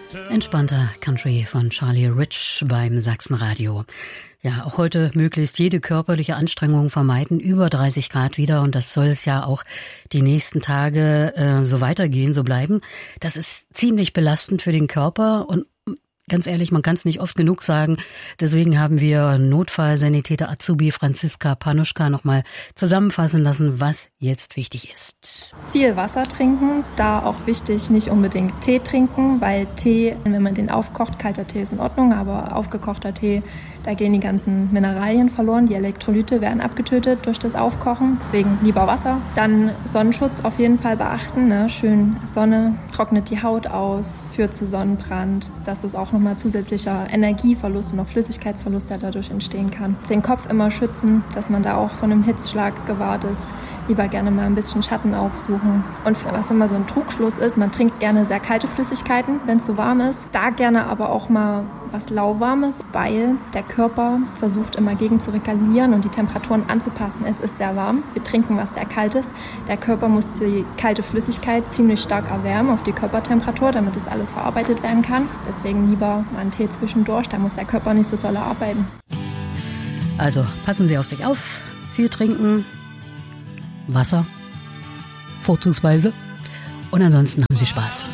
Entspannter Country von Charlie Rich beim Sachsenradio. Ja, auch heute möglichst jede körperliche Anstrengung vermeiden, über 30 Grad wieder, und das soll es ja auch die nächsten Tage so weitergehen, so bleiben. Das ist ziemlich belastend für den Körper und ganz ehrlich, man kann es nicht oft genug sagen. Deswegen haben wir Notfallsanitäter Azubi Franziska Panuschka nochmal zusammenfassen lassen, was jetzt wichtig ist. Viel Wasser trinken, da auch wichtig, nicht unbedingt Tee trinken, weil Tee, wenn man den aufkocht, kalter Tee ist in Ordnung, aber aufgekochter Tee, da gehen die ganzen Mineralien verloren, die Elektrolyte werden abgetötet durch das Aufkochen, deswegen lieber Wasser. Dann Sonnenschutz auf jeden Fall beachten, ne? Schön Sonne, trocknet die Haut aus, führt zu Sonnenbrand. Das ist auch nochmal zusätzlicher Energieverlust und auch Flüssigkeitsverlust, der dadurch entstehen kann. Den Kopf immer schützen, dass man da auch von einem Hitzschlag gewahrt ist. Lieber gerne mal ein bisschen Schatten aufsuchen. Und was immer so ein Trugschluss ist, man trinkt gerne sehr kalte Flüssigkeiten, wenn es so warm ist. Da gerne aber auch mal was Lauwarmes, weil der Körper versucht immer gegen zu regulieren und die Temperaturen anzupassen. Es ist sehr warm, wir trinken was sehr Kaltes. Der Körper muss die kalte Flüssigkeit ziemlich stark erwärmen auf die Körpertemperatur, damit das alles verarbeitet werden kann. Deswegen lieber mal einen Tee zwischendurch, da muss der Körper nicht so doll arbeiten. Also passen Sie auf sich auf, viel trinken, Wasser, vorzugsweise, und ansonsten haben Sie Spaß.